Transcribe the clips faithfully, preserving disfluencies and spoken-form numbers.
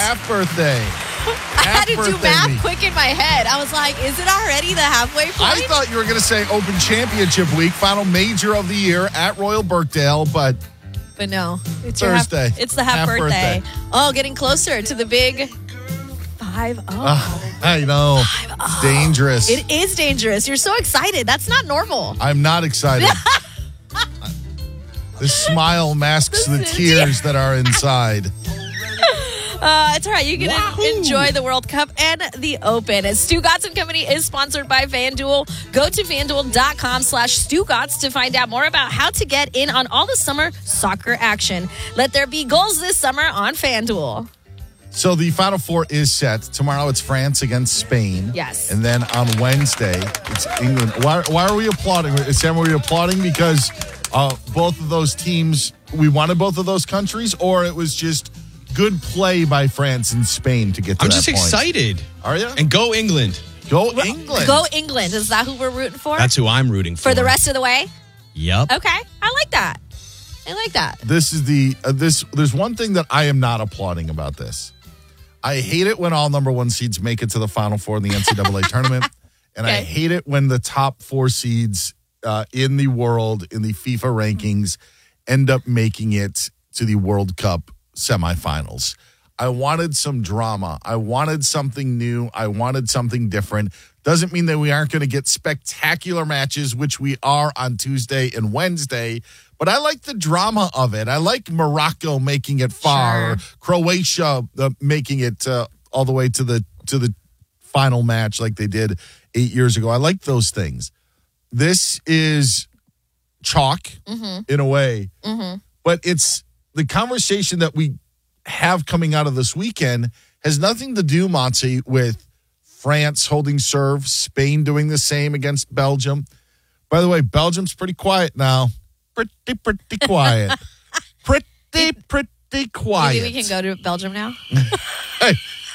half birthday. I had to do math week. quick in my head. I was like, is it already the halfway point? I thought you were going to say Open Championship Week, final major of the year at Royal Birkdale, but... But no. It's Thursday. Your half, it's the half, half birthday. birthday. Oh, getting closer to the big five oh. Uh, I know. five oh. Dangerous. It is dangerous. You're so excited. That's not normal. I'm not excited. This smile masks the tears that are inside. Uh, it's all right. You can Wahoo. enjoy the World Cup and the Open. As Stu Gatz and Company is sponsored by FanDuel. Go to FanDuel.com slash Stu Gatz to find out more about how to get in on all the summer soccer action. Let there be goals this summer on FanDuel. So the Final Four is set. Tomorrow it's France against Spain. Yes. And then on Wednesday, it's England. Why, why are we applauding? Sam, are we applauding because uh, both of those teams, we wanted both of those countries, or it was just good play by France and Spain to get to I'm that just point? excited. Are you? And go England. Go England. Go England. Is that who we're rooting for? That's who I'm rooting for. For the rest of the way? Yep. Okay. I like that. I like that. This is the, uh, this, there's one thing that I am not applauding about this. I hate it when all number one seeds make it to the Final Four in the N C double A tournament. And okay. I hate it when the top four seeds uh, in the world, in the FIFA rankings, end up making it to the World Cup semifinals. I wanted some drama. I wanted something new. I wanted something different. Doesn't mean that we aren't going to get spectacular matches, which we are on Tuesday and Wednesday. But I like the drama of it. I like Morocco making it far, sure. Croatia uh, making it uh, all the way to the to the final match like they did eight years ago. I like those things. This is chalk mm-hmm. in a way, mm-hmm. but it's the conversation that we have coming out of this weekend has nothing to do, Monty, with France holding serve, Spain doing the same against Belgium. By the way, Belgium's pretty quiet now. Pretty, pretty quiet. pretty, pretty quiet. Maybe we can go to Belgium now? Hey,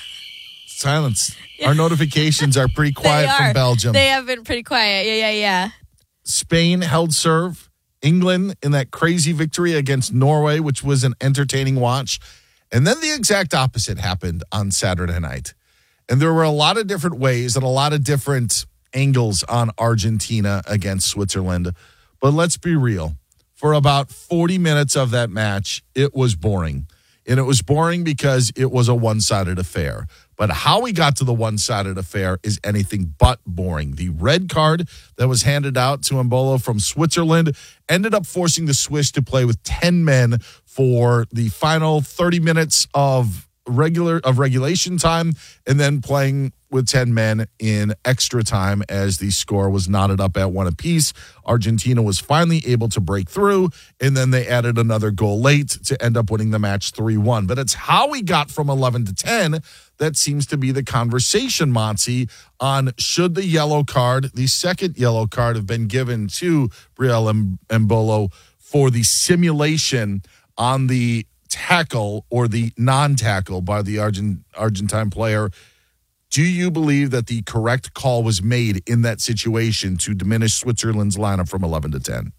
silence. Our notifications are pretty quiet are. from Belgium. They have been pretty quiet. Yeah, yeah, yeah. Spain held serve. England in that crazy victory against Norway, which was an entertaining watch. And then the exact opposite happened on Saturday night. And there were a lot of different ways and a lot of different angles on Argentina against Switzerland. But let's be real. For about forty minutes of that match, it was boring. And it was boring because it was a one-sided affair. But how we got to the one-sided affair is anything but boring. The red card that was handed out to Embolo from Switzerland ended up forcing the Swiss to play with ten men for the final thirty minutes of regular of regulation time, and then playing with ten men in extra time as the score was knotted up at one apiece. Argentina was finally able to break through, and then they added another goal late to end up winning the match three one. But it's how we got from eleven to ten that seems to be the conversation, Monty, on should the yellow card, the second yellow card, have been given to Brielle Embolo for the simulation on the tackle or the non-tackle by the Argent, Argentine player. Do you believe that the correct call was made in that situation to diminish Switzerland's lineup from eleven to ten?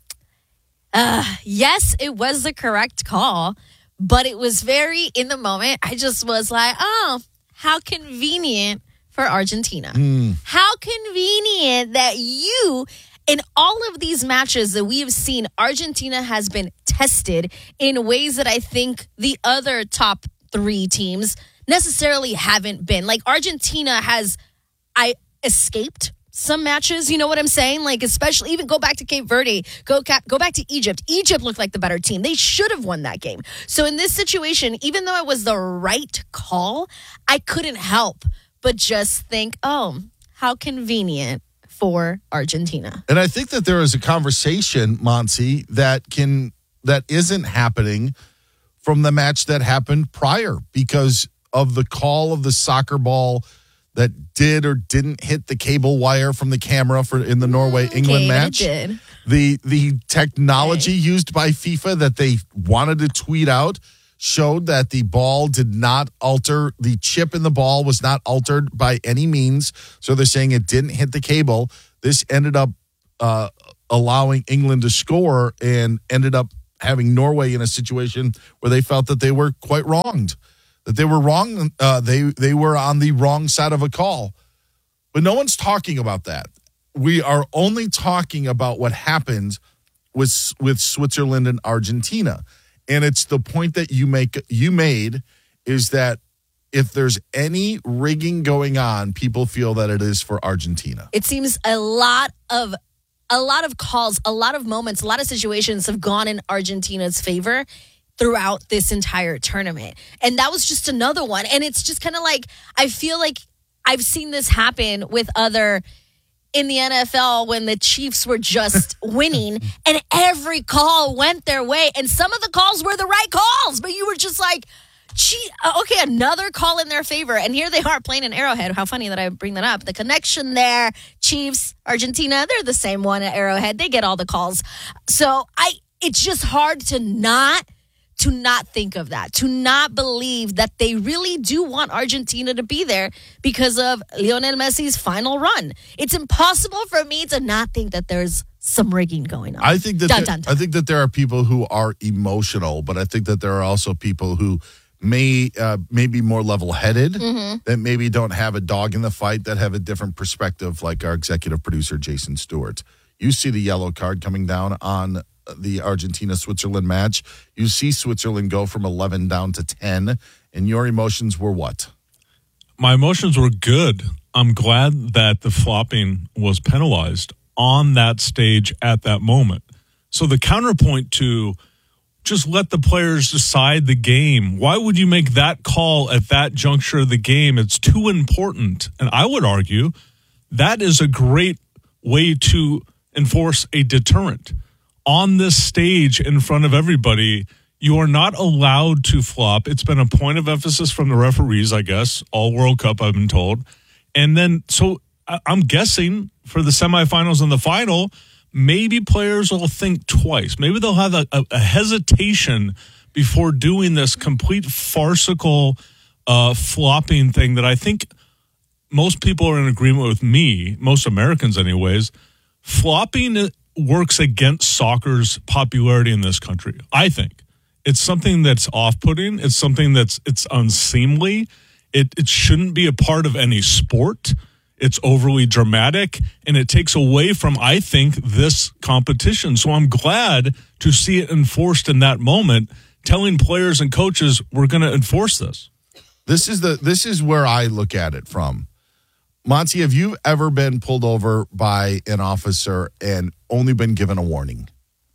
Uh, yes, it was the correct call, but it was very, in the moment, I just was like, oh, how convenient for Argentina. Mm. How convenient that you, in all of these matches that we have seen, Argentina has been tested in ways that I think the other top three teams necessarily haven't been. Like Argentina has, I escaped some matches, you know what I'm saying? Like especially, even go back to Cape Verde, go go back to Egypt. Egypt looked like the better team. They should have won that game. So in this situation, even though it was the right call, I couldn't help but just think, oh, how convenient for Argentina. And I think that there is a conversation, Monty, that can that isn't happening from the match that happened prior because of the call of the soccer ball that did or didn't hit the cable wire from the camera for in the Norway-England okay, match. It did. The the technology okay. used by FIFA that they wanted to tweet out showed that the ball did not alter, the chip in the ball was not altered by any means. So they're saying it didn't hit the cable. This ended up uh, allowing England to score and ended up having Norway in a situation where they felt that they were quite wronged. that they were wrong. Uh, they they were on the wrong side of a call. But no one's talking about that. We are only talking about what happened with with Switzerland and Argentina. And it's the point that you make you made is that if there's any rigging going on, people feel that it is for Argentina. It seems a lot of a lot of calls, a lot of moments, a lot of situations have gone in Argentina's favor throughout this entire tournament. And that was just another one. And it's just kind of like, I feel like I've seen this happen with other in the N F L when the Chiefs were just winning and every call went their way. And some of the calls were the right calls, but you were just like, gee, okay, another call in their favor. And here they are playing in Arrowhead. How funny that I bring that up. The connection there, Chiefs, Argentina, they're the same one at Arrowhead. They get all the calls. So I, it's just hard to not to not think of that, to not believe that they really do want Argentina to be there because of Lionel Messi's final run. It's impossible for me to not think that there's some rigging going on. I think that dun, there, dun, dun. I think that there are people who are emotional, but I think that there are also people who may uh, may be more level-headed, mm-hmm. that maybe don't have a dog in the fight, that have a different perspective, like our executive producer, Jason Stewart. You see the yellow card coming down on the Argentina-Switzerland match. You see Switzerland go from eleven down to ten, and your emotions were what? My emotions were good. I'm glad that the flopping was penalized on that stage at that moment. So the counterpoint to just let the players decide the game. Why would you make that call at that juncture of the game? It's too important. And I would argue that is a great way to enforce a deterrent. On this stage in front of everybody, you are not allowed to flop. It's been a point of emphasis from the referees, I guess, all World Cup, I've been told. And then, so I'm guessing for the semifinals and the final, maybe players will think twice. Maybe they'll have a, a, a hesitation before doing this complete farcical uh, flopping thing that I think most people are in agreement with me, most Americans anyways. Flopping works against soccer's popularity in this country, I think. It's something that's off-putting. It's something that's it's unseemly. It it shouldn't be a part of any sport. It's overly dramatic, and it takes away from, I think, this competition. So I'm glad to see it enforced in that moment, telling players and coaches, we're going to enforce this. This is the this is where I look at it from. Monty, have you ever been pulled over by an officer and only been given a warning?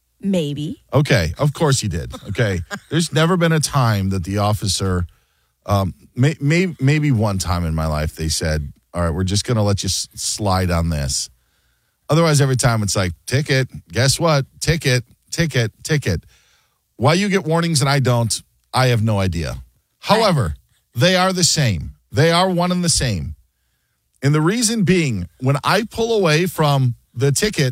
Maybe. Okay, of course you did. Okay. There's never been a time that the officer, um, may, may, maybe one time in my life, they said, all right, we're just going to let you s- slide on this. Otherwise, every time it's like, ticket, guess what? Ticket, ticket, ticket. Why you get warnings and I don't, I have no idea. However, they are the same. They are one and the same. And the reason being, when I pull away from the ticket,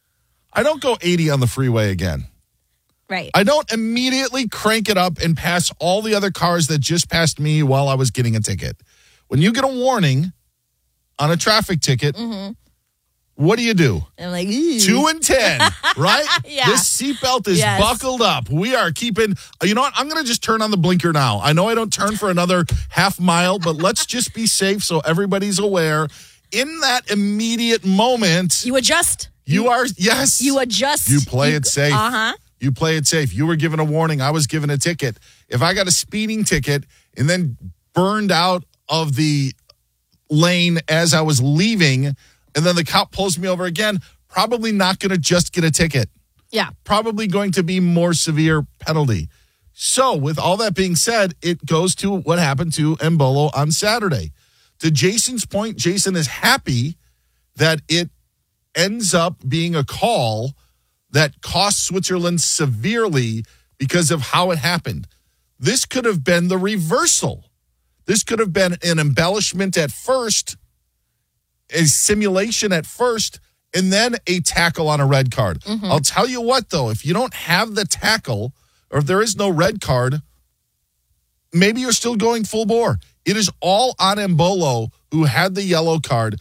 I don't go eighty on the freeway again. Right. I don't immediately crank it up and pass all the other cars that just passed me while I was getting a ticket. When you get a warning on a traffic ticket, mm-hmm. what do you do? I'm like, ew. Two and ten, right? Yeah. This seatbelt is Yes. buckled up. We are keeping, you know what? I'm going to just turn on the blinker now. I know I don't turn for another half mile, but let's just be safe so everybody's aware. In that immediate moment, You adjust. you are, yes. You adjust. You play it safe. Uh-huh. You play it safe. You were given a warning. I was given a ticket. If I got a speeding ticket and then burned out of the lane as I was leaving, and then the cop pulls me over again, probably not going to just get a ticket. Yeah. Probably going to be more severe penalty. So with all that being said, it goes to what happened to Embolo on Saturday. To Jason's point, Jason is happy that it ends up being a call that cost Switzerland severely because of how it happened. This could have been the reversal. This could have been an embellishment at first, a simulation at first, and then a tackle on a red card. Mm-hmm. I'll tell you what, though, if you don't have the tackle or if there is no red card, maybe you're still going full bore. It is all on Embolo, who had the yellow card,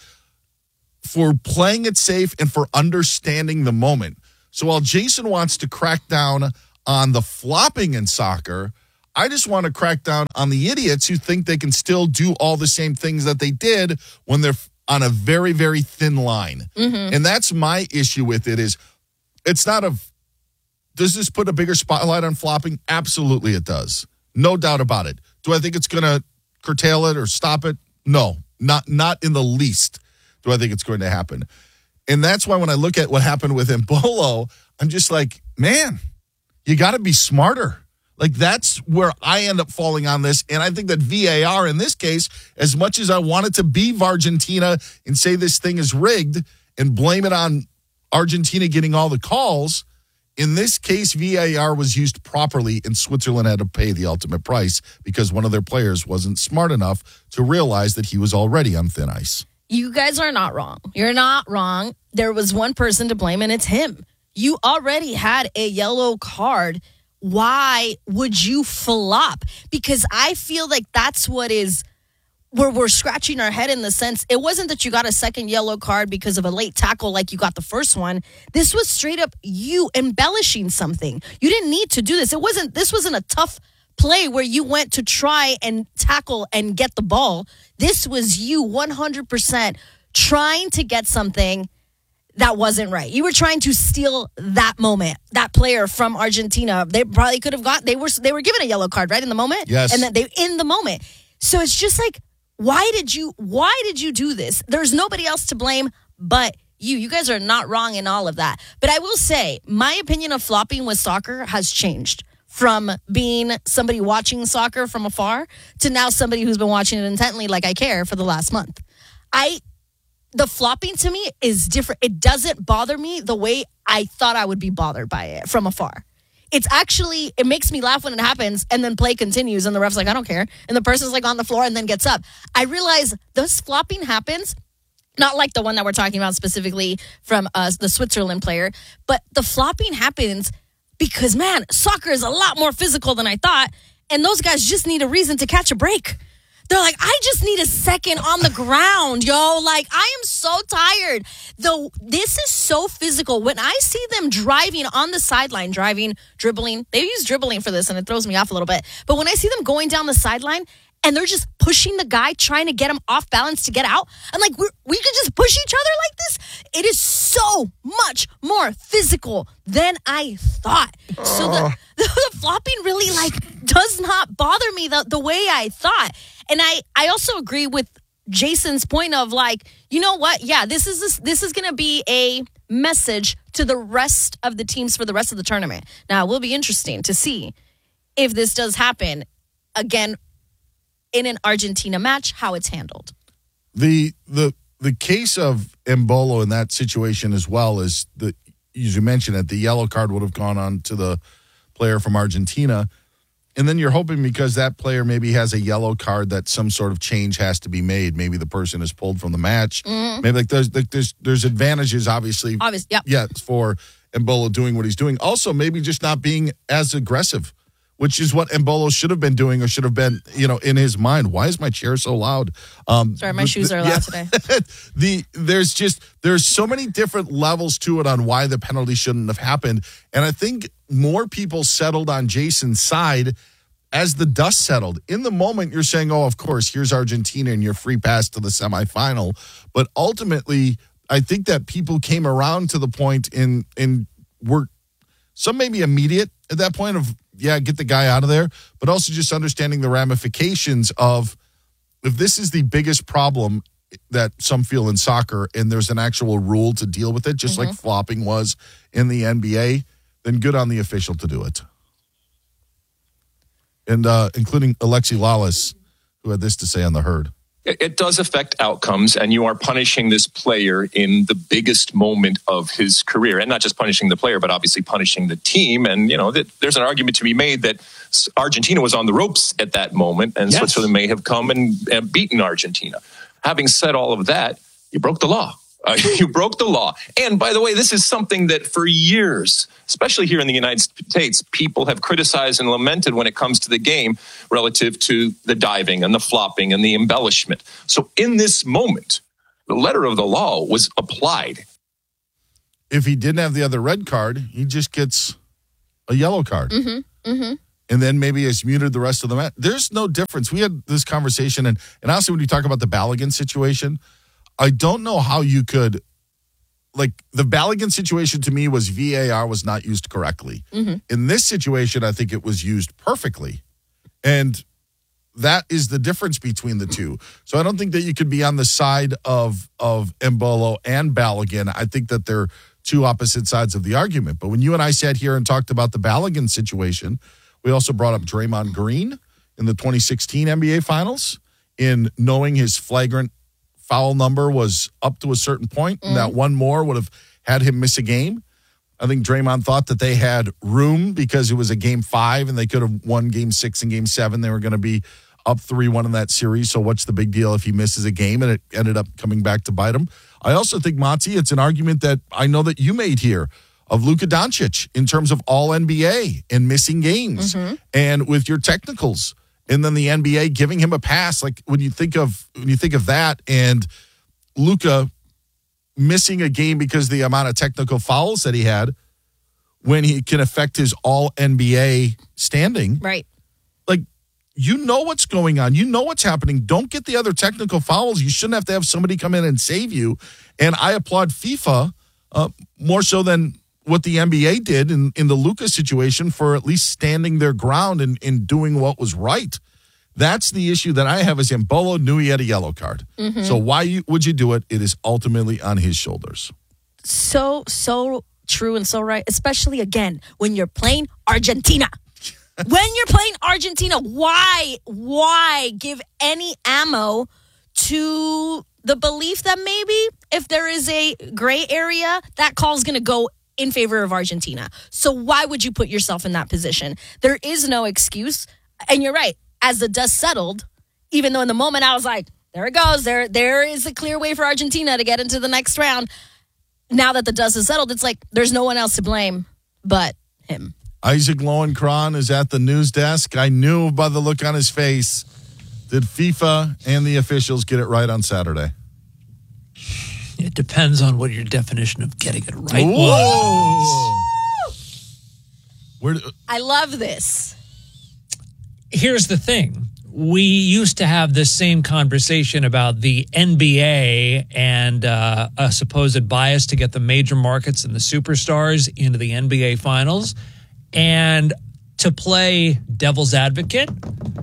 for playing it safe and for understanding the moment. So while Jason wants to crack down on the flopping in soccer, I just want to crack down on the idiots who think they can still do all the same things that they did when they're on a very, very thin line. Mm-hmm. And that's my issue with it is it's not a, does this put a bigger spotlight on flopping? Absolutely it does. No doubt about it. Do I think it's going to curtail it or stop it? No, not not in the least do I think it's going to happen. And that's why when I look at what happened with Embolo, I'm just like, man, you got to be smarter. Like, that's where I end up falling on this. And I think that V A R in this case, as much as I want it to be Argentina and say this thing is rigged and blame it on Argentina getting all the calls, in this case, V A R was used properly and Switzerland had to pay the ultimate price because one of their players wasn't smart enough to realize that he was already on thin ice. You guys are not wrong. You're not wrong. There was one person to blame, and it's him. You already had a yellow card. Why would you flop? Because I feel like that's what is where we're scratching our head in the sense it wasn't that you got a second yellow card because of a late tackle like you got the first one. This was straight up you embellishing something. You didn't need to do this. It wasn't, this wasn't a tough play where you went to try and tackle and get the ball. This was you one hundred percent trying to get something that wasn't right. You were trying to steal that moment, that player from Argentina. They probably could have got, they were they were given a yellow card right in the moment. Yes. And then they in the moment. So it's just like, why did you why did you do this? There's nobody else to blame but you. You guys are not wrong in all of that. But I will say, my opinion of flopping with soccer has changed from being somebody watching soccer from afar to now somebody who's been watching it intently like I care for the last month. I The flopping to me is different. It doesn't bother me the way I thought I would be bothered by it from afar. It's actually, it makes me laugh when it happens and then play continues and the ref's like, I don't care. And the person's like on the floor and then gets up. I realize this flopping happens, not like the one that we're talking about specifically from uh, the Switzerland player, but the flopping happens because, man, soccer is a lot more physical than I thought. And those guys just need a reason to catch a break. They're like, I just need a second on the ground, yo. Like, I am so tired. Though this is so physical. When I see them driving on the sideline, driving, dribbling, they use dribbling for this, and it throws me off a little bit. But when I see them going down the sideline, and they're just pushing the guy, trying to get him off balance to get out, I'm like, we're, we could just push each other like this? It is so much more physical than I thought. Uh. So the, the, the flopping really, like, does not bother me the, the way I thought. And I, I also agree with Jason's point of like, you know what? Yeah, this is this, this is going to be a message to the rest of the teams for the rest of the tournament. Now, it will be interesting to see if this does happen again in an Argentina match, how it's handled. The the the case of Embolo in that situation as well is the, as you mentioned it, the yellow card would have gone on to the player from Argentina. And then you're hoping because that player maybe has a yellow card that some sort of change has to be made. Maybe the person is pulled from the match. Mm-hmm. Maybe like there's, like there's there's advantages, obviously. Obviously, yep. Yeah, for Embolo doing what he's doing. Also, maybe just not being as aggressive, which is what Embolo should have been doing or should have been, you know, in his mind. Why is my chair so loud? Um, Sorry, my the, shoes are loud yeah. today. the there's just there's so many different levels to it on why the penalty shouldn't have happened, and I think more people settled on Jason's side as the dust settled. In the moment, you're saying, "Oh, of course, here's Argentina and your free pass to the semifinal," but ultimately, I think that people came around to the point in in were some maybe immediate at that point of. Yeah, get the guy out of there, but also just understanding the ramifications of if this is the biggest problem that some feel in soccer and there's an actual rule to deal with it, just mm-hmm. like flopping was in the N B A, then good on the official to do it. And uh, including Alexi Lalas, who had this to say on The Herd. It does affect outcomes, and you are punishing this player in the biggest moment of his career, and not just punishing the player, but obviously punishing the team. And, you know, there's an argument to be made that Argentina was on the ropes at that moment, and yes. Switzerland may have come and, and beaten Argentina. Having said all of that, you broke the law. Uh, you broke the law. And by the way, this is something that for years, especially here in the United States, people have criticized and lamented when it comes to the game relative to the diving and the flopping and the embellishment. So in this moment, the letter of the law was applied. If he didn't have the other red card, he just gets a yellow card. Mm-hmm. Mm-hmm. and then maybe has muted the rest of the match. There's no difference. We had this conversation, and, and honestly, when you talk about the Balogun situation, I don't know how you could, like, the Balogun situation to me was V A R was not used correctly. Mm-hmm. In this situation, I think it was used perfectly. And that is the difference between the two. So I don't think that you could be on the side of, of Embolo and Balogun. I think that they're two opposite sides of the argument. But when you and I sat here and talked about the Balogun situation, we also brought up Draymond Green in the twenty sixteen N B A Finals in knowing his flagrant foul number was up to a certain point, and that one more would have had him miss a game. I think Draymond thought that they had room because it was a game five and they could have won game six and game seven. They were going to be up three one in that series. So what's the big deal if he misses a game? And it ended up coming back to bite him. I also think, Monty, it's an argument that I know that you made here of Luka Doncic in terms of all N B A and missing games Mm-hmm. and with your technicals. And then the N B A giving him a pass. Like when you think of when you think of that and Luka missing a game because of the amount of technical fouls that he had when he can affect his all N B A standing. Right. Like, you know what's going on. You know what's happening. Don't get the other technical fouls. You shouldn't have to have somebody come in and save you. And I applaud FIFA uh, more so than what the N B A did in, in the Luka situation for at least standing their ground and, and doing what was right. That's the issue that I have is Embolo knew he had a yellow card. Mm-hmm. So why you, would you do it? It is ultimately on his shoulders. So, so true and so right, especially, again, when you're playing Argentina. When you're playing Argentina, why, why give any ammo to the belief that maybe if there is a gray area, that call is going to go in favor of Argentina? So why would you put yourself in that position? There is no excuse. And you're right. As the dust settled, even though in the moment I was like, there it goes. There, there is a clear way for Argentina to get into the next round. Now that the dust has settled, it's like there's no one else to blame but him. Isaac Lowenkron is at the news desk. I knew by the look on his face. Did FIFA and the officials get it right on Saturday? It depends on what your definition of getting it right Whoa. was. Where, I love this. Here's the thing. We used to have this same conversation about the N B A and uh, a supposed bias to get the major markets and the superstars into the N B A finals. And to play devil's advocate,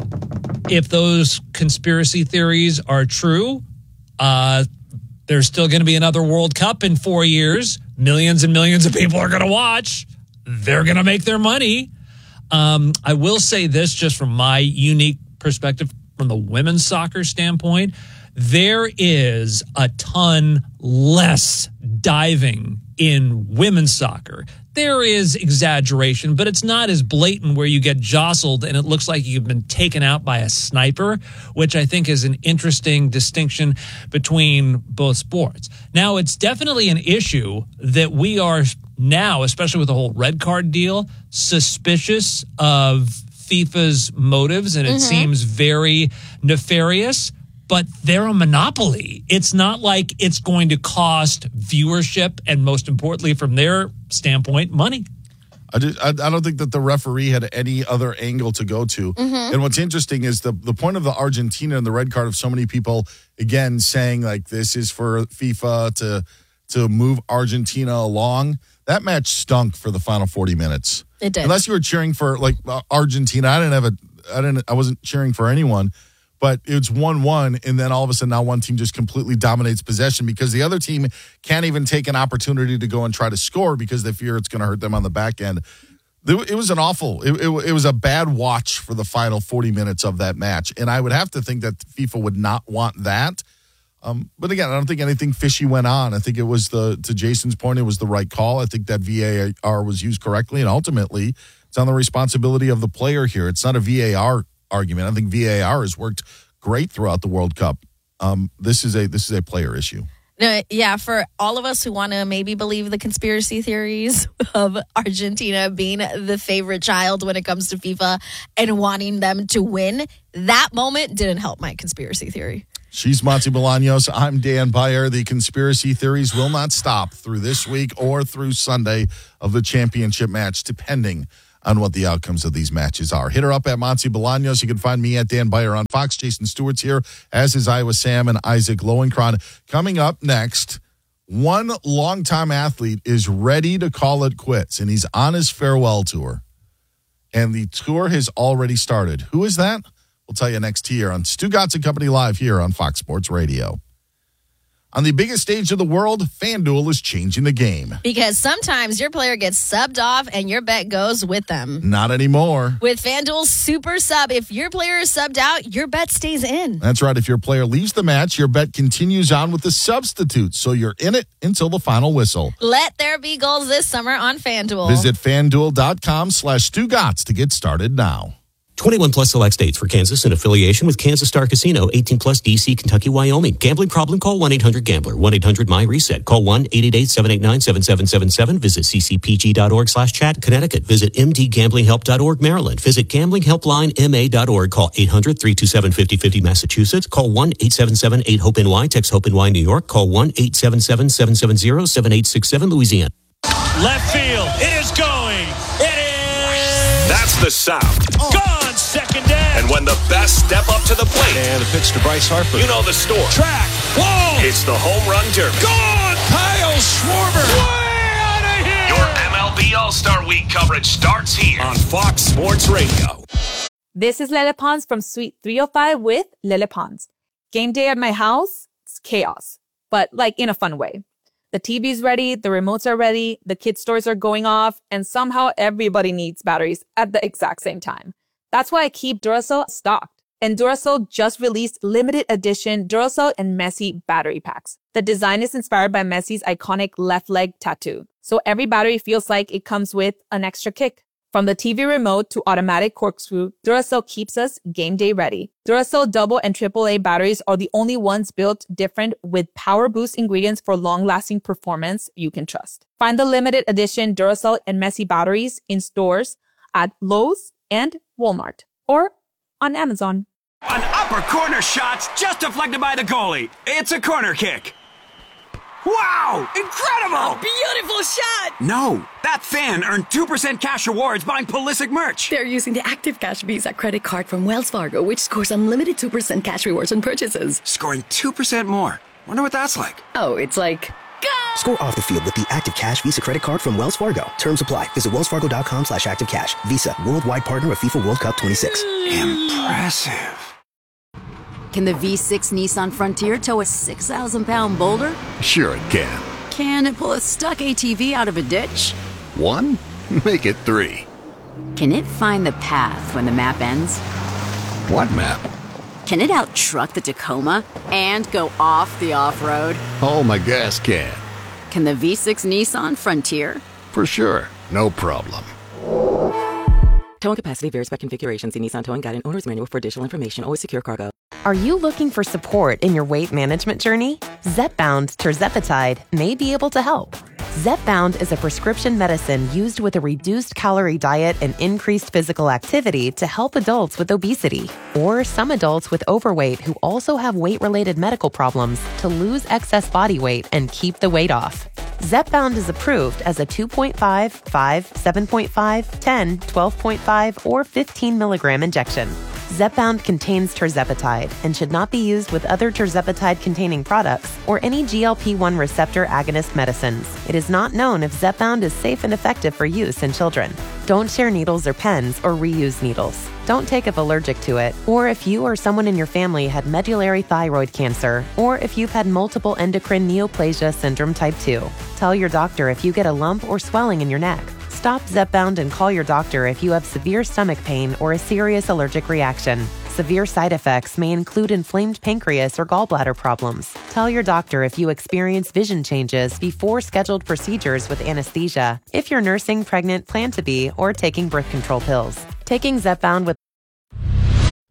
if those conspiracy theories are true, uh, there's still going to be another World Cup in four years. Millions and millions of people are going to watch. They're going to make their money. Um, I will say this just from my unique perspective from the women's soccer standpoint, there is a ton less diving in women's soccer. There is exaggeration, but it's not as blatant where you get jostled and it looks like you've been taken out by a sniper, which I think is an interesting distinction between both sports. Now, it's definitely an issue that we are now, especially with the whole red card deal, suspicious of FIFA's motives, and it mm-hmm. seems very nefarious. But they're a monopoly. It's not like it's going to cost viewership and, most importantly, from their standpoint, money. I, just, I, I don't think that the referee had any other angle to go to. Mm-hmm. And what's interesting is the, the point of the Argentina and the red card of so many people, again, saying like this is for FIFA to to move Argentina along. That match stunk for the final forty minutes. It did. Unless you were cheering for like Argentina. I didn't have a, I didn't, I wasn't cheering for anyone. But it's one one, and then all of a sudden now one team just completely dominates possession because the other team can't even take an opportunity to go and try to score because they fear it's going to hurt them on the back end. It was an awful, it, it, it was a bad watch for the final forty minutes of that match. And I would have to think that FIFA would not want that. Um, but again, I don't think anything fishy went on. I think it was the, to Jason's point, it was the right call. I think that V A R was used correctly, and ultimately it's on the responsibility of the player here. It's not a V A R argument. I think V A R has worked great throughout the World Cup. Um, this is a this is a player issue. No, yeah, for all of us who want to maybe believe the conspiracy theories of Argentina being the favorite child when it comes to FIFA and wanting them to win, that moment didn't help my conspiracy theory. She's Monty Bolaños. I'm Dan Beyer. The conspiracy theories will not stop through this week or through Sunday of the championship match, depending on what the outcomes of these matches are. Hit her up at Monty Bolaños. You can find me at Dan Beyer on Fox. Jason Stewart's here, as is Iowa Sam and Isaac Lowenkron. Coming up next, one longtime athlete is ready to call it quits, and he's on his farewell tour. And the tour has already started. Who is that? We'll tell you next here on Stugotz and Company Live here on Fox Sports Radio. On the biggest stage of the world, FanDuel is changing the game. Because sometimes your player gets subbed off and your bet goes with them. Not anymore. With FanDuel's Super Sub, if your player is subbed out, your bet stays in. That's right. If your player leaves the match, your bet continues on with the substitute, so you're in it until the final whistle. Let there be goals this summer on FanDuel. Visit FanDuel.com slash Stugotz to get started now. twenty-one plus select states. For Kansas in affiliation with Kansas Star Casino. eighteen plus D C, Kentucky, Wyoming. Gambling problem? Call one eight hundred gambler. one eight hundred M Y reset. Call one eight eight eight, seven eight nine, seven seven seven seven. Visit ccpg.org slash chat. Connecticut. Visit m d gambling help dot org. Maryland. Visit gambling helpline m a dot org. Call eight hundred, three two seven, five oh five oh. Massachusetts. Call one eight seven seven, eight hope N Y. Text HOPE-NY. New York. Call one eight seven seven, seven seven zero, seven eight six seven. Louisiana. Left field. It is going. It is. That's the sound. Gone. Second down. And when the best step up to the plate. And the pitch to Bryce Harper. You know the story. Track. Whoa. It's the home run derby. Gone. Kyle Schwarber. Way out of here. Your M L B All-Star Week coverage starts here on Fox Sports Radio. This is Lele Pons from Suite three oh five with Lele Pons. Game day at my house, it's chaos, but like in a fun way. The T V's ready, the remotes are ready, the kids' stores are going off, and somehow everybody needs batteries at the exact same time. That's why I keep Duracell stocked. And Duracell just released limited edition Duracell and Messi battery packs. The design is inspired by Messi's iconic left leg tattoo. So every battery feels like it comes with an extra kick. From the T V remote to automatic corkscrew, Duracell keeps us game day ready. Duracell double and triple A batteries are the only ones built different with power boost ingredients for long-lasting performance you can trust. Find the limited edition Duracell and Messi batteries in stores at Lowe's and Walmart or on Amazon. An upper corner shot's just deflected by the goalie. It's a corner kick. Wow! Incredible! Beautiful shot! No, that fan earned two percent cash rewards buying Pulisic merch. They're using the Active Cash Visa credit card from Wells Fargo, which scores unlimited two percent cash rewards on purchases. Scoring two percent more. Wonder what that's like. Oh, it's like... Go! Score off the field with the Active Cash Visa credit card from Wells Fargo. Terms apply. Visit wellsfargo.com slash active cash. Visa, worldwide partner of FIFA World Cup twenty-six. Impressive. Can the V six Nissan Frontier tow a six thousand pound boulder? Sure it can. Can it pull a stuck A T V out of a ditch? One? Make it three. Can it find the path when the map ends? What map? Can it out-truck the Tacoma and go off the off-road? Oh, my gas can. Can the V six Nissan Frontier? For sure. No problem. Towing capacity varies by configuration. See Nissan Towing Guide and Owner's Manual for additional information. Always secure cargo. Are you looking for support in your weight management journey? Zepbound tirzepatide may be able to help. Zepbound is a prescription medicine used with a reduced calorie diet and increased physical activity to help adults with obesity or some adults with overweight who also have weight-related medical problems to lose excess body weight and keep the weight off. Zepbound is approved as a two point five, five, seven point five, ten, twelve point five, or fifteen milligram injection. Zepbound contains tirzepatide and should not be used with other tirzepatide-containing products or any G L P one receptor agonist medicines. It is not known if Zepbound is safe and effective for use in children. Don't share needles or pens or reuse needles. Don't take if allergic to it, or if you or someone in your family had medullary thyroid cancer, or if you've had multiple endocrine neoplasia syndrome type two. Tell your doctor if you get a lump or swelling in your neck. Stop Zepbound and call your doctor if you have severe stomach pain or a serious allergic reaction. Severe side effects may include inflamed pancreas or gallbladder problems. Tell your doctor if you experience vision changes before scheduled procedures with anesthesia, if you're nursing, pregnant, plan to be, or taking birth control pills. Taking Zepbound with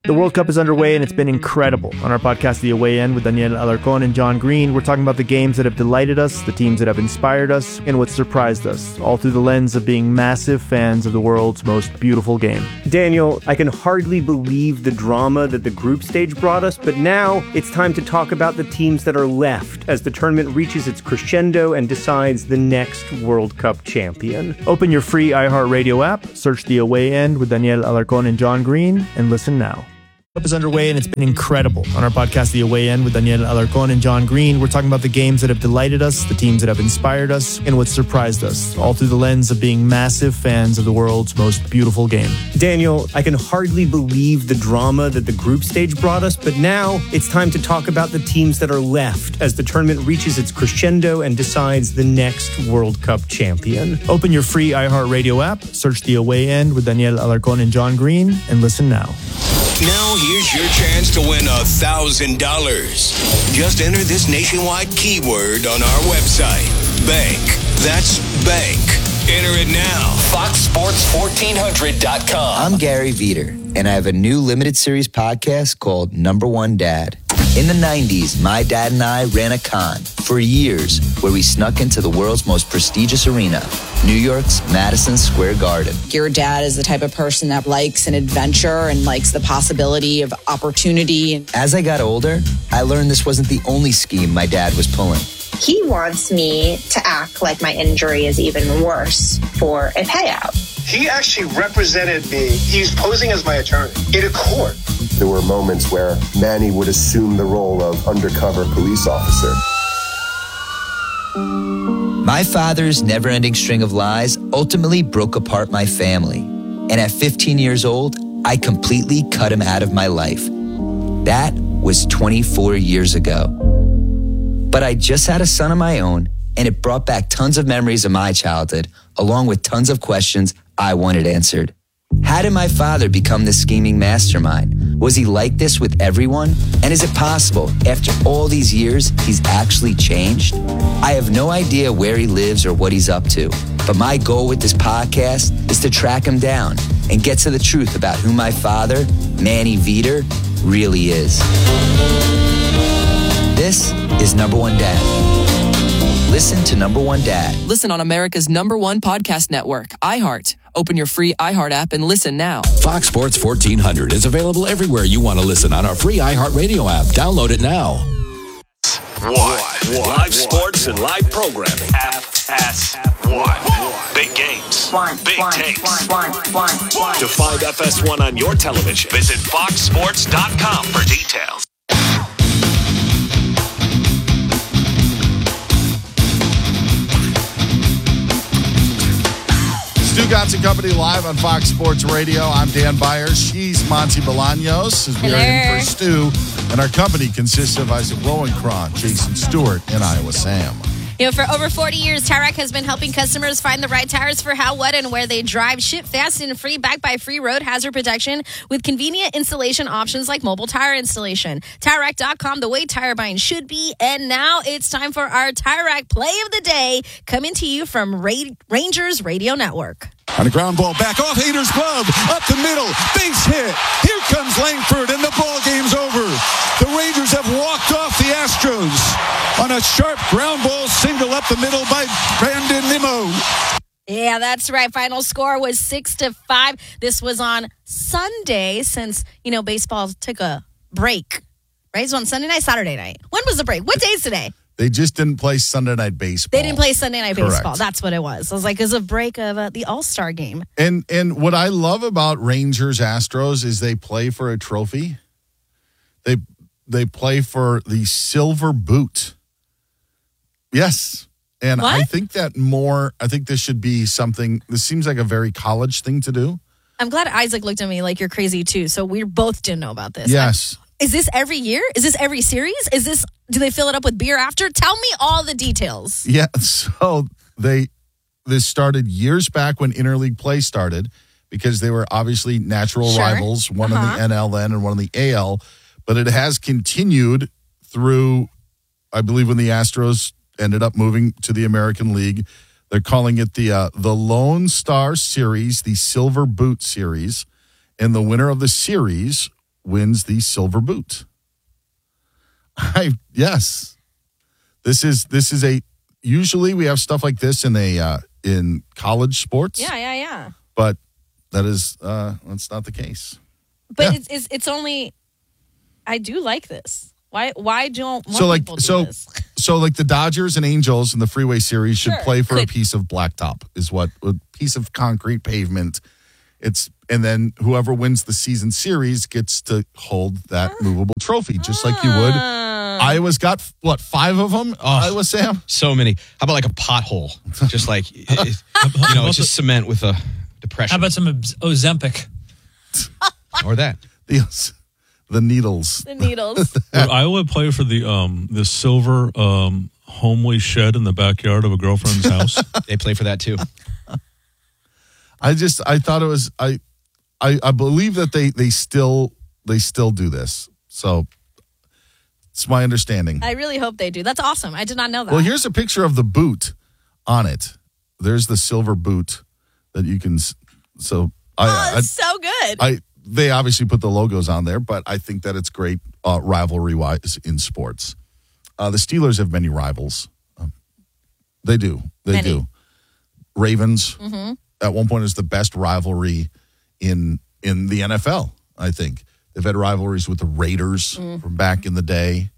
The World Cup is underway and it's been incredible. On our podcast, The Away End, with Daniel Alarcón and John Green, we're talking about the games that have delighted us, the teams that have inspired us, and what surprised us, all through the lens of being massive fans of the world's most beautiful game. Daniel, I can hardly believe the drama that the group stage brought us, but now it's time to talk about the teams that are left as the tournament reaches its crescendo and decides the next World Cup champion. Open your free iHeartRadio app, search The Away End with Daniel Alarcón and John Green, and listen now. Is underway and it's been incredible. On our podcast, The Away End, with Daniel Alarcón and John Green, we're talking about the games that have delighted us, the teams that have inspired us, and what surprised us, all through the lens of being massive fans of the world's most beautiful game. Daniel, I can hardly believe the drama that the group stage brought us, but now it's time to talk about the teams that are left as the tournament reaches its crescendo and decides the next World Cup champion. Open your free iHeartRadio app, search The Away End with Daniel Alarcón and John Green, and listen now. Now here's your chance to win one thousand dollars. Just enter this nationwide keyword on our website. Bank. That's bank. Enter it now. Fox Sports fourteen hundred dot com. I'm Gary Veter, and I have a new limited series podcast called Number One Dad. In the nineties, my dad and I ran a con for years where we snuck into the world's most prestigious arena, New York's Madison Square Garden. Your dad is the type of person that likes an adventure and likes the possibility of opportunity. As I got older, I learned this wasn't the only scheme my dad was pulling. He wants me to act like my injury is even worse for a payout. He actually represented me. He's posing as my attorney in a court. There were moments where Manny would assume the role of undercover police officer. My father's never-ending string of lies ultimately broke apart my family. And at fifteen years old, I completely cut him out of my life. That was twenty-four years ago. But I just had a son of my own, and it brought back tons of memories of my childhood, along with tons of questions I wanted answered. How did my father become this scheming mastermind? Was he like this with everyone? And is it possible, after all these years, he's actually changed? I have no idea where he lives or what he's up to, but my goal with this podcast is to track him down and get to the truth about who my father, Manny Veter, really is. This is Number One Dad. Listen to Number One Dad. Listen on America's number one podcast network, iHeart. Open your free iHeart app and listen now. Fox Sports fourteen hundred is available everywhere you want to listen on our free iHeartRadio app. Download it now. One. Live sports and live programming. F S one. Big games. One, Big one, takes. one, one, one, one. To find F S one on your television, visit fox sports dot com for details. Stu Gatz and Company live on Fox Sports Radio. I'm Dan Byers. She's Monty Bolaños. As we are in for Stu, and our company consists of Isaac Lowenkron, Jason Stewart, and Iowa Sam. You know, for over forty years, Tire-Rack has been helping customers find the right tires for how, what, and where they drive. Ship fast and free, backed by free road hazard protection with convenient installation options like mobile tire installation. Tire Rack dot com, the way tire buying should be. And now it's time for our Tire-Rack Play of the Day, coming to you from Ra- Rangers Radio Network. On a ground ball, back off Hader's glove, up the middle, base hit. Here comes Langford, and the ball game's over. The Rangers have walked off the Astros on a sharp ground ball single up the middle by Brandon Nimmo. Yeah, that's right. Final score was six to five. This was on Sunday, since, you know, baseball took a break. Right? It was on Sunday night, Saturday night. When was the break? What day is today? They just didn't play Sunday Night Baseball. They didn't play Sunday Night Correct. Baseball. That's what it was. I was like, it was a break of uh, the All-Star game. And and what I love about Rangers Astros is they play for a trophy. They they play for the silver boot. Yes. And What? I think that more, I think this should be something, this seems like a very college thing to do. I'm glad Isaac looked at me like you're crazy too. So we both didn't know about this. Yes. Is this every year? Is this every series? Is this, do they fill it up with beer after? Tell me all the details. Yeah, so they this started years back when interleague play started, because they were obviously natural Sure. rivals, one Uh-huh. in the N L then and one in the A L, but it has continued through, I believe, when the Astros ended up moving to the American League. They're calling it the uh, the Lone Star Series, the Silver Boot Series, and the winner of the series wins the silver boot. I yes. This is this is a usually we have stuff like this in a uh, in college sports. Yeah, yeah, yeah. But that is uh, that's not the case. But Yeah. it's, it's it's only. I do like this. Why why don't more So like people do so this? so like the Dodgers and Angels in the Freeway Series should Sure. play for a Could- piece of blacktop is what a piece of concrete pavement. It's and then whoever wins the season series gets to hold that movable trophy, just like you would. Iowa's got what five of them? Iowa, Sam. So many. How about like a pothole? Just like it, it- you know, it's just cement with a depression. How about some Ozempic? Or that. The, the needles. The needles. Would Iowa play for the um the silver um homely shed in the backyard of a girlfriend's house? They play for that too. I just I thought it was I I, I believe that they they still they still do this. So it's my understanding. I really hope they do. That's awesome. I did not know that. Well, here's a picture of the boot on it. There's the silver boot that you can. s- So I, oh, it's so good. I, I they obviously put the logos on there, but I think that it's great uh, rivalry wise in sports. Uh, the Steelers have many rivals. Um, they do. They Many. do. Ravens hmm at one point is the best rivalry in in the N F L. I think they've had rivalries with the Raiders Mm. from back in the day.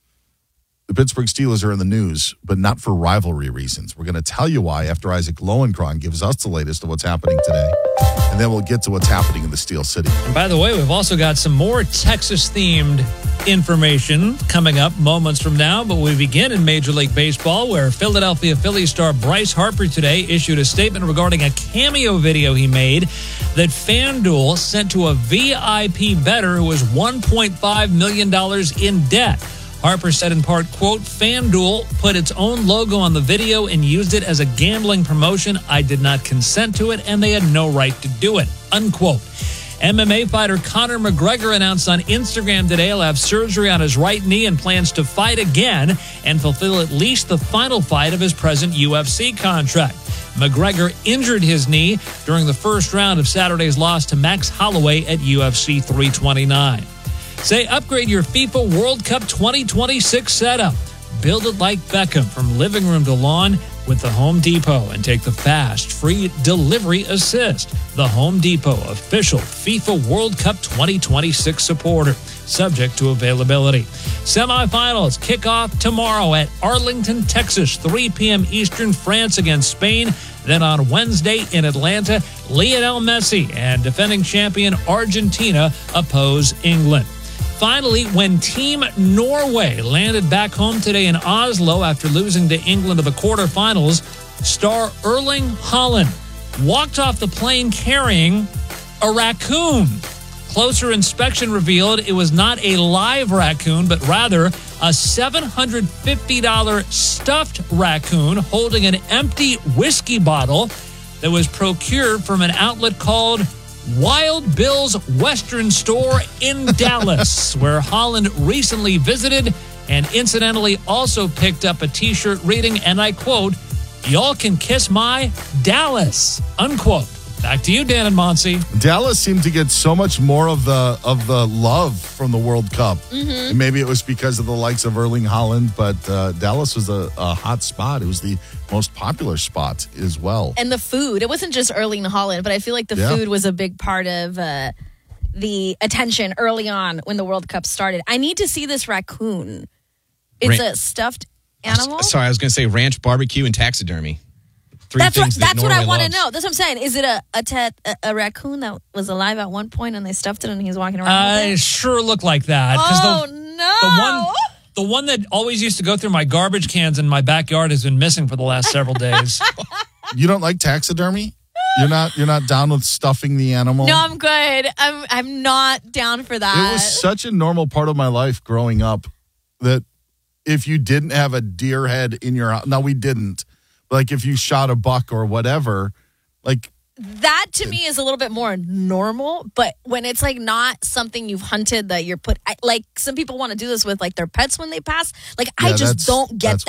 The Pittsburgh Steelers are in the news, but not for rivalry reasons. We're going to tell you why after Isaac Lowenkron gives us the latest of what's happening today, and then we'll get to what's happening in the Steel City. And by the way, we've also got some more Texas-themed information coming up moments from now. But we begin in Major League Baseball, where Philadelphia Phillies star Bryce Harper today issued a statement regarding a cameo video he made that FanDuel sent to a V I P bettor who was one point five million dollars in debt. Harper said in part, quote, FanDuel put its own logo on the video and used it as a gambling promotion. I did not consent to it, and they had no right to do it, unquote. M M A fighter Conor McGregor announced on Instagram today he'll have surgery on his right knee and plans to fight again and fulfill at least the final fight of his present U F C contract. McGregor injured his knee during the first round of Saturday's loss to Max Holloway at U F C three twenty-nine. Say, upgrade your FIFA World Cup twenty twenty-six setup. Build it like Beckham from living room to lawn with the Home Depot and take the fast, free delivery assist. The Home Depot, official FIFA World Cup twenty twenty-six supporter, subject to availability. Semifinals kick off tomorrow at Arlington, Texas, three p.m. Eastern, France against Spain. Then on Wednesday in Atlanta, Lionel Messi and defending champion Argentina oppose England. Finally, when Team Norway landed back home today in Oslo after losing to England in the quarterfinals, star Erling Haaland walked off the plane carrying a raccoon. Closer inspection revealed it was not a live raccoon, but rather a seven hundred fifty dollars stuffed raccoon holding an empty whiskey bottle that was procured from an outlet called Wild Bill's Western Store in Dallas, where Haaland recently visited and incidentally also picked up a t-shirt reading, and I quote, "Y'all can kiss my Dallas," unquote. Back to you, Dan and Monsi. Dallas seemed to get so much more of the of the love from the World Cup. Mm-hmm. And maybe it was because of the likes of Erling Haaland, but uh, Dallas was a, a hot spot. It was the most popular spot as well. And the food. It wasn't just Erling Haaland, but I feel like the Yeah. food was a big part of uh, the attention early on when the World Cup started. I need to see this raccoon. It's Ran- a stuffed animal? Sorry, I was going to say ranch, barbecue, and taxidermy. Three That's what, things that that's what I Norway want to loves. know. That's what I'm saying. Is it a a, te- a a raccoon that was alive at one point and they stuffed it and he's walking around with Uh, it? it sure looked like that. 'cause Oh, the, no. The one, the one that always used to go through my garbage cans in my backyard has been missing for the last several days. You don't like taxidermy? You're not you're not down with stuffing the animal? No, I'm good. I'm I'm not down for that. It was such a normal part of my life growing up that if you didn't have a deer head in your house, no, we didn't. Like if you shot a buck or whatever, like That to me is a little bit more normal, but when it's like not something you've hunted that you're put, I, like some people want to do this with like their pets when they pass. Like I Yeah, just that's- don't get that's that. weird.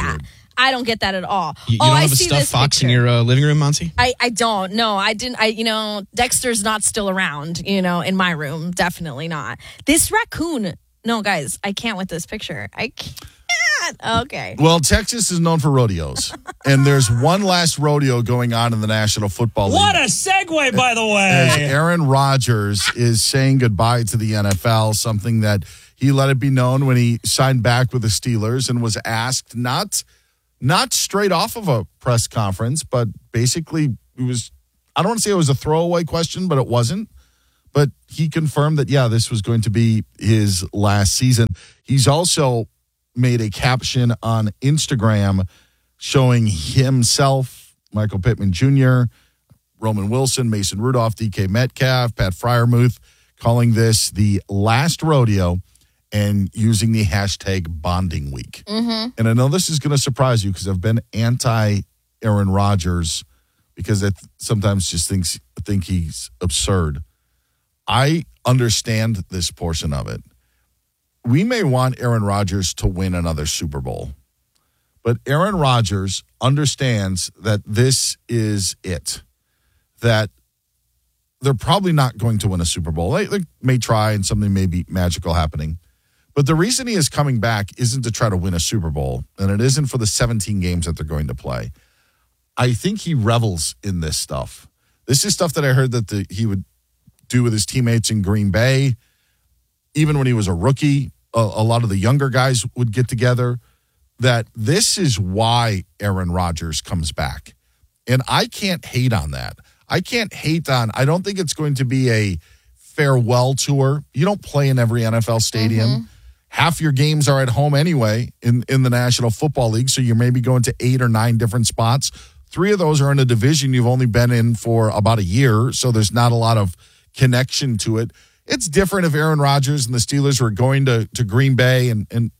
I don't get that at all. You, you oh, don't I have a see stuffed this fox picture. in your uh, living room, Monty? I, I don't. No, I didn't. I you know, Dexter's not still around, you know, in my room. Definitely not. This raccoon. No, guys, I can't with this picture. I can't. Okay. Well, Texas is known for rodeos, and there's one last rodeo going on in the National Football League. What a segue, by the way. As Aaron Rodgers is saying goodbye to the N F L, something that he let it be known when he signed back with the Steelers and was asked not not straight off of a press conference, but basically it was, I don't want to say it was a throwaway question, but it wasn't. But he confirmed that, yeah, this was going to be his last season. He's also made a caption on Instagram showing himself, Michael Pittman Junior, Roman Wilson, Mason Rudolph, D K Metcalf, Pat Freiermuth, calling this the last rodeo and using the hashtag bonding week. Mm-hmm. And I know this is going to surprise you because I've been anti-Aaron Rodgers because I th- sometimes just thinks, think he's absurd. I understand this portion of it. We may want Aaron Rodgers to win another Super Bowl, but Aaron Rodgers understands that this is it, that they're probably not going to win a Super Bowl. They, they may try and something may be magical happening, but the reason he is coming back isn't to try to win a Super Bowl, and it isn't for the seventeen games that they're going to play. I think he revels in this stuff. This is stuff that I heard that the, he would do with his teammates in Green Bay. Even when he was a rookie, a, a lot of the younger guys would get together, that this is why Aaron Rodgers comes back. And I can't hate on that. I can't hate on, I don't think it's going to be a farewell tour. You don't play in every N F L stadium. Mm-hmm. Half your games are at home anyway in, in the National Football League, so you're maybe going to eight or nine different spots. Three of those are in a division you've only been in for about a year, so there's not a lot of connection to it. It's different if Aaron Rodgers and the Steelers were going to, to Green Bay and, and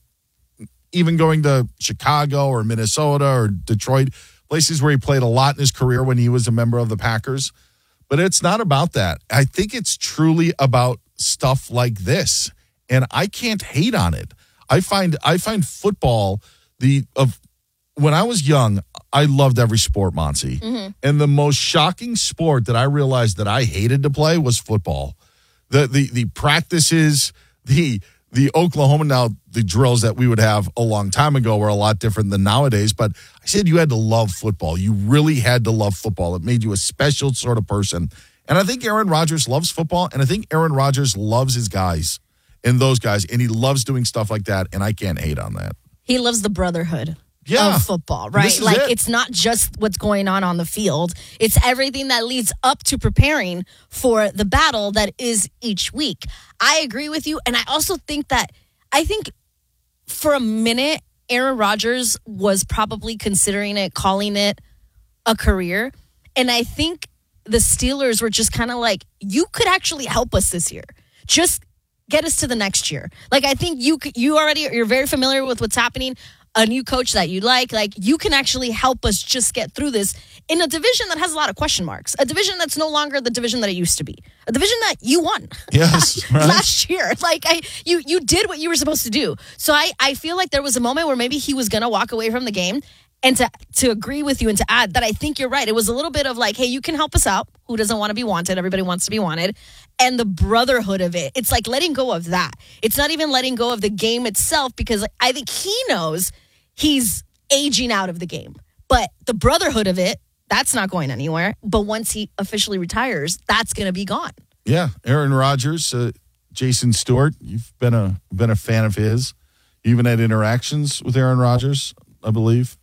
even going to Chicago or Minnesota or Detroit, places where he played a lot in his career when he was a member of the Packers. But it's not about that. I think it's truly about stuff like this. And I can't hate on it. I find I find football, the of when I was young, I loved every sport, Monty. Mm-hmm. And the most shocking sport that I realized that I hated to play was football. The the the practices, the the Oklahoma, now the drills that we would have a long time ago were a lot different than nowadays. But I said you had to love football. You really had to love football. It made you a special sort of person. And I think Aaron Rodgers loves football, and I think Aaron Rodgers loves his guys and those guys, and he loves doing stuff like that, and I can't hate on that. He loves the brotherhood. Yeah. Of football, right? Like it. It's not just what's going on on the field. It's everything that leads up to preparing for the battle that is each week. I agree with you. And I also think that, I think for a minute, Aaron Rodgers was probably considering it, calling it a career. And I think the Steelers were just kind of like, you could actually help us this year. Just get us to the next year. Like, I think you you already, you're very familiar with what's happening. A new coach that you like, like you can actually help us just get through this in a division that has a lot of question marks, a division that's no longer the division that it used to be, a division that you won yes, right? last year. Like I, you, you did what you were supposed to do. So I, I feel like there was a moment where maybe he was going to walk away from the game. And to, to agree with you and to add that I think you're right. It was a little bit of like, hey, you can help us out. Who doesn't want to be wanted? Everybody wants to be wanted. And the brotherhood of it. It's like letting go of that. It's not even letting go of the game itself, because I think he knows he's aging out of the game. But the brotherhood of it, that's not going anywhere. But once he officially retires, that's going to be gone. Yeah, Aaron Rodgers, uh, Jason Stewart, you've been a been a fan of his. You even had interactions with Aaron Rodgers, I believe.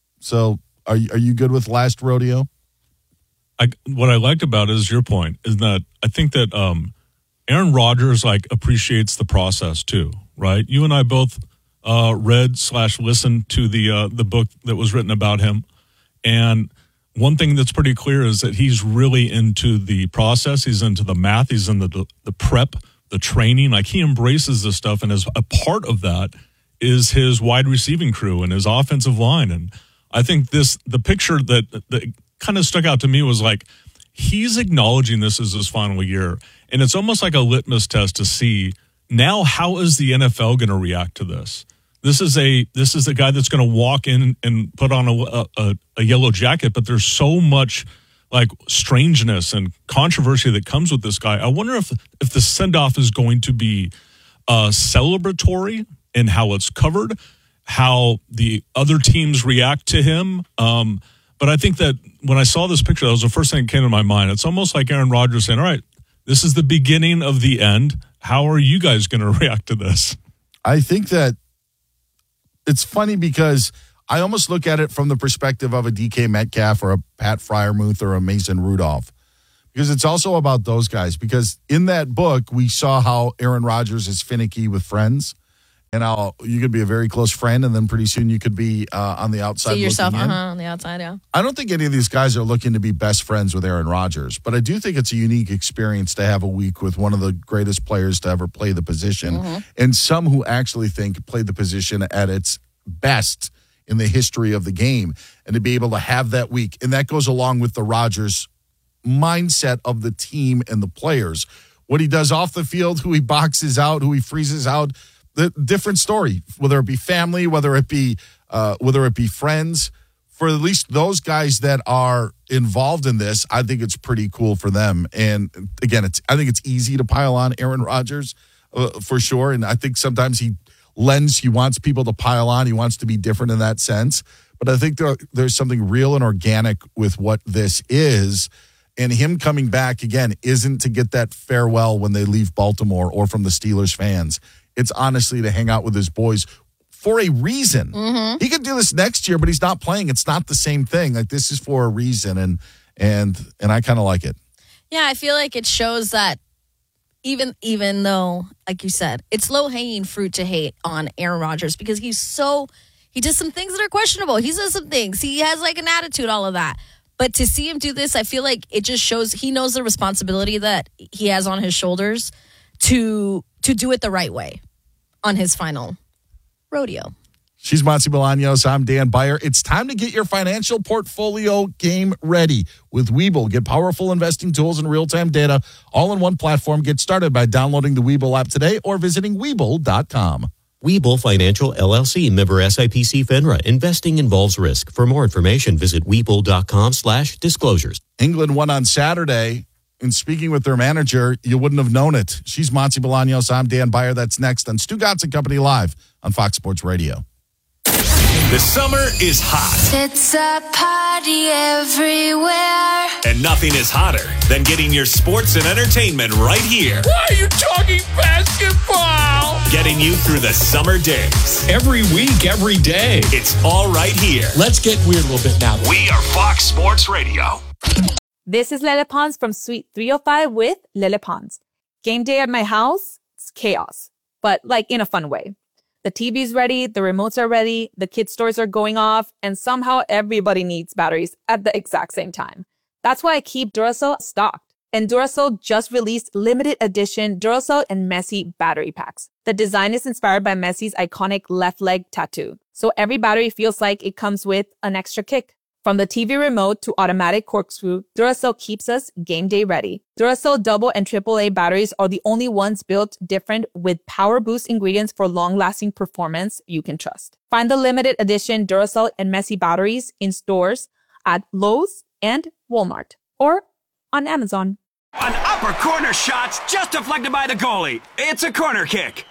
So are you, are you good with last rodeo? I, what I liked about it is your point, is that I think that um, Aaron Rodgers like appreciates the process too, right? You and I both uh, read slash listened to the uh, the book that was written about him, and one thing that's pretty clear is that he's really into the process. He's into the math. He's into the, the prep, the training. Like he embraces this stuff, and as a part of that is his wide receiving crew and his offensive line. And I think this the picture that that kind of stuck out to me was like he's acknowledging this as his final year, and it's almost like a litmus test to see now how is the N F L going to react to this. This is a this is a guy that's going to walk in and put on a, a a yellow jacket, but there's so much like strangeness and controversy that comes with this guy. I wonder if if the send off is going to be uh, celebratory in how it's covered, how the other teams react to him. Um, but I think that when I saw this picture, that was the first thing that came to my mind. It's almost like Aaron Rodgers saying, "All right, this is the beginning of the end. How are you guys going to react to this?" I think that it's funny because I almost look at it from the perspective of a D K Metcalf or a Pat Freiermuth or a Mason Rudolph, because it's also about those guys. Because in that book, we saw how Aaron Rodgers is finicky with friends, and how you could be a very close friend, and then pretty soon you could be uh, on the outside. See yourself looking in. uh-huh, on the outside, yeah. I don't think any of these guys are looking to be best friends with Aaron Rodgers, but I do think it's a unique experience to have a week with one of the greatest players to ever play the position, Mm-hmm. and some who actually think played the position at its best in the history of the game, and to be able to have that week. And that goes along with the Rodgers mindset of the team and the players. What he does off the field, who he boxes out, who he freezes out, the different story, whether it be family, whether it be uh, whether it be friends. For at least those guys that are involved in this, I think it's pretty cool for them. And again, it's I think it's easy to pile on Aaron Rodgers uh, for sure. And I think sometimes he lends, he wants people to pile on. He wants to be different in that sense. But I think there, there's something real and organic with what this is. And him coming back, again, isn't to get that farewell when they leave Baltimore or from the Steelers fans. It's honestly to hang out with his boys for a reason. Mm-hmm. He could do this next year, but he's not playing. It's not the same thing. Like, this is for a reason, and and and I kind of like it. Yeah, I feel like it shows that even even though, like you said, it's low-hanging fruit to hate on Aaron Rodgers because he's so, he does some things that are questionable. He says some things. He has like an attitude, all of that. But to see him do this, I feel like it just shows he knows the responsibility that he has on his shoulders to to do it the right way on his final rodeo. She's Monty Bolaños. I'm Dan Beyer. It's time to get your financial portfolio game ready with Webull. Get powerful investing tools and real-time data all in one platform. Get started by downloading the Webull app today or visiting Webull dot com. Webull Financial, L L C, member S I P C FINRA. Investing involves risk. For more information, visit Webull dot com slash disclosures. England won on Saturday. And speaking with their manager, you wouldn't have known it. She's Monty Bolaños. I'm Dan Beyer. That's next on Stu Gatz and Company Live on Fox Sports Radio. The summer is hot. It's a party everywhere. And nothing is hotter than getting your sports and entertainment right here. Why are you talking basketball? Getting you through the summer days. Every week, every day. It's all right here. Let's get weird a little bit now. We are Fox Sports Radio. This is Lele Pons from Suite three oh five with Lele Pons. Game day at my house, it's chaos, but like in a fun way. The T V's ready, the remotes are ready, the kids' toys are going off, and somehow everybody needs batteries at the exact same time. That's why I keep Duracell stocked. And Duracell just released limited edition Duracell and Messi battery packs. The design is inspired by Messi's iconic left leg tattoo. So every battery feels like it comes with an extra kick. From the T V remote to automatic corkscrew, Duracell keeps us game day ready. Duracell double and triple A batteries are the only ones built different with power boost ingredients for long-lasting performance you can trust. Find the limited edition Duracell and Messi batteries in stores at Lowe's and Walmart or on Amazon. An upper corner shot's just deflected by the goalie. It's a corner kick.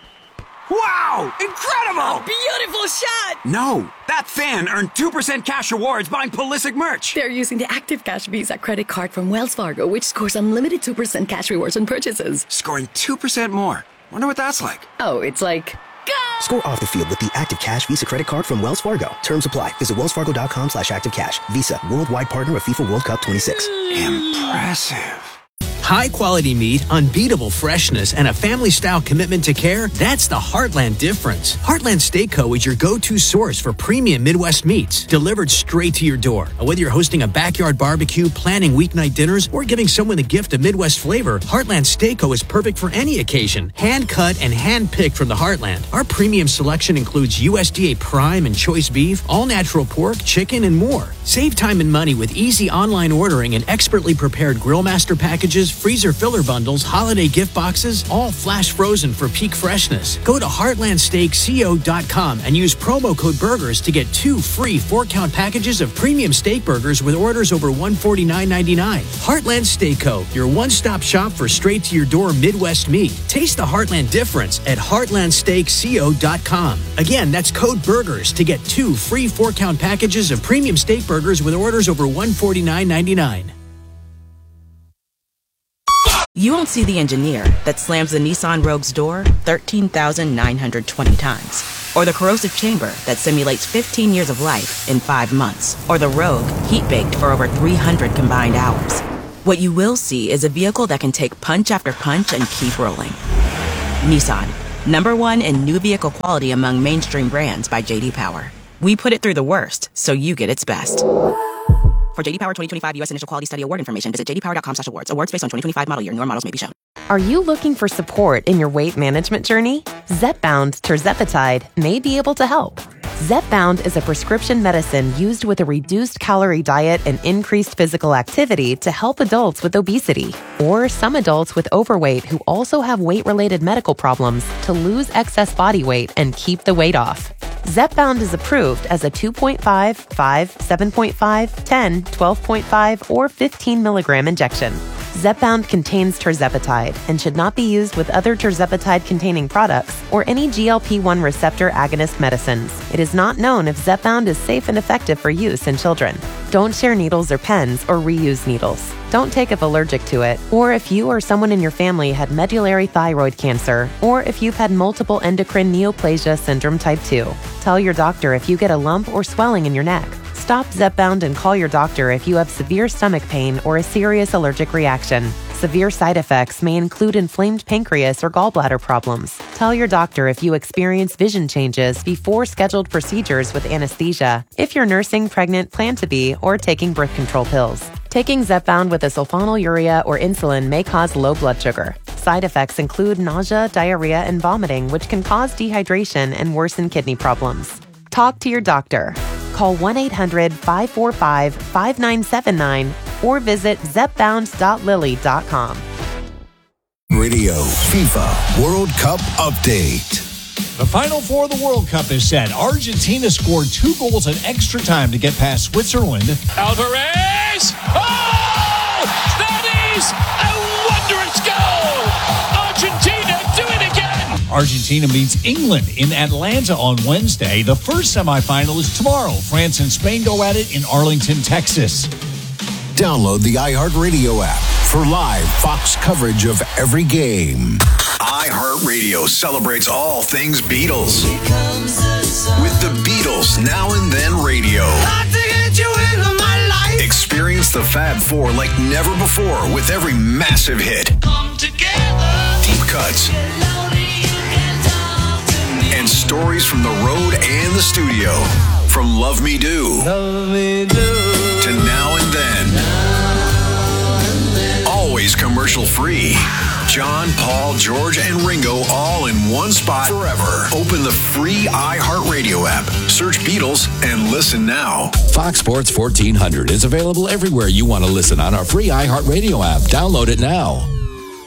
Wow! Incredible! A beautiful shot! No, that fan earned two percent cash rewards buying Pulisic merch. They're using the Active Cash Visa credit card from Wells Fargo, which scores unlimited two percent cash rewards on purchases. Scoring two percent more. Wonder what that's like. Oh, it's like... Go! Score off the field with the Active Cash Visa credit card from Wells Fargo. Terms apply. Visit wellsfargo.com slash active cash. Visa, worldwide partner of FIFA World Cup twenty-six. Impressive. High-quality meat, unbeatable freshness, and a family-style commitment to care, that's the Heartland difference. Heartland Steak Co. is your go-to source for premium Midwest meats, delivered straight to your door. Whether you're hosting a backyard barbecue, planning weeknight dinners, or giving someone a gift of Midwest flavor, Heartland Steak Co. is perfect for any occasion. Hand-cut and hand-picked from the Heartland. Our premium selection includes U S D A Prime and Choice Beef, all-natural pork, chicken, and more. Save time and money with easy online ordering and expertly prepared Grill Master packages freezer filler bundles, holiday gift boxes, all flash frozen for peak freshness. Go to heartland steak co dot com and use promo code BURGERS to get two free four-count packages of premium steak burgers with orders over one hundred forty-nine ninety-nine. Heartland Steak Co., your one-stop shop for straight-to-your-door Midwest meat. Taste the Heartland difference at heartland steak co dot com. Again, that's code BURGERS to get two free four-count packages of premium steak burgers with orders over one hundred forty-nine ninety-nine. You won't see the engineer that slams the Nissan Rogue's door thirteen thousand nine hundred twenty times. Or the corrosive chamber that simulates fifteen years of life in five months. Or the Rogue heat-baked for over three hundred combined hours. What you will see is a vehicle that can take punch after punch and keep rolling. Nissan, number one in new vehicle quality among mainstream brands by J D Power. We put it through the worst, so you get its best. For J D Power twenty twenty-five U S Initial Quality Study Award information, visit j d power dot com slash awards. Awards based on twenty twenty-five model year. Newer models may be shown. Are you looking for support in your weight management journey? Zepbound Tirzepatide may be able to help. Zepbound is a prescription medicine used with a reduced calorie diet and increased physical activity to help adults with obesity, or some adults with overweight who also have weight-related medical problems to lose excess body weight and keep the weight off. Zepbound is approved as a two point five, five, seven point five, ten, twelve point five, or fifteen milligram injection. Zepbound contains tirzepatide and should not be used with other tirzepatide-containing products or any G L P one receptor agonist medicines. It is not known if Zepbound is safe and effective for use in children. Don't share needles or pens or reuse needles. Don't take if allergic to it, or if you or someone in your family had medullary thyroid cancer, or if you've had multiple endocrine neoplasia syndrome type two. Tell your doctor if you get a lump or swelling in your neck. Stop Zepbound and call your doctor if you have severe stomach pain or a serious allergic reaction. Severe side effects may include inflamed pancreas or gallbladder problems. Tell your doctor if you experience vision changes before scheduled procedures with anesthesia, if you're nursing, pregnant, plan to be, or taking birth control pills. Taking Zepbound with a sulfonylurea or insulin may cause low blood sugar. Side effects include nausea, diarrhea, and vomiting, which can cause dehydration and worsen kidney problems. Talk to your doctor. Call one eight hundred, five four five, five nine seven nine or visit zepbound dot lilly dot com. Radio FIFA World Cup update. The Final Four of the World Cup is set. Argentina scored two goals in extra time to get past Switzerland. Alvarez! Oh! That is a wondrous goal! Argentina do it again! Argentina meets England in Atlanta on Wednesday. The first semifinal is tomorrow. France and Spain go at it in Arlington, Texas. Download the iHeartRadio app for live Fox coverage of every game. iHeartRadio celebrates all things Beatles. With the Beatles Now and Then Radio. Experience the Fab Four like never before with every massive hit. Deep cuts. And stories from the road and the studio. From Love Me Do, Love Me Do to Now and Then. Always commercial free. John, Paul, George, and Ringo all in one spot forever. Open the free iHeartRadio app. Search Beatles and listen now. Fox Sports fourteen hundred is available everywhere you want to listen on our free iHeartRadio app. Download it now.